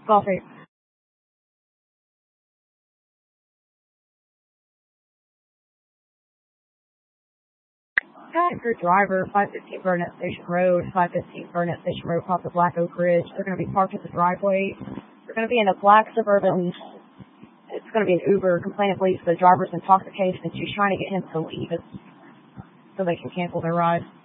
coffee. Got a good driver, 515 Burnett Station Road, 515 Burnett Station Road, across the Black Oak Ridge. They're going to be parked at the driveway. They're going to be in a black Suburban. It's going to be an Uber. Complainant believes the driver's intoxicated and she's trying to get him to leave so they can cancel their ride.